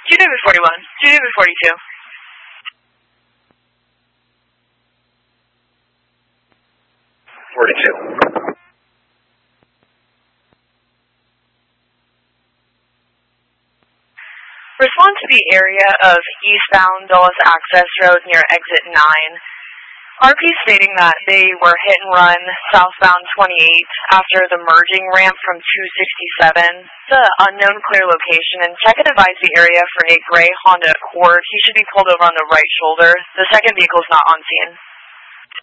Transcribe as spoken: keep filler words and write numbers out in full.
G W forty-one, G W forty-two. forty-two. Respond to the area of eastbound Dulles Access Road near exit nine. R P stating that they were hit and run southbound twenty-eight after the merging ramp from two sixty-seven. The unknown clear location, and check and advise the area for a gray Honda Accord. He should be pulled over on the right shoulder. The second vehicle is not on scene.